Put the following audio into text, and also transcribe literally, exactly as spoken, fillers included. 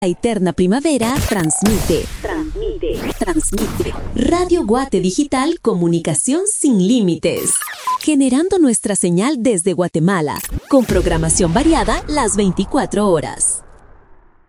La eterna primavera transmite, transmite, transmite. Radio Guate Digital, comunicación sin límites. Generando nuestra señal desde Guatemala, con programación variada las veinticuatro horas.